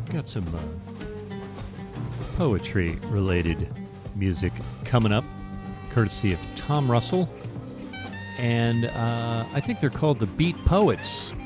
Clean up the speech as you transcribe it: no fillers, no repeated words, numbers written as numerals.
Got some poetry-related music coming up, courtesy of Tom Russell. And I think they're called the Beat Poets.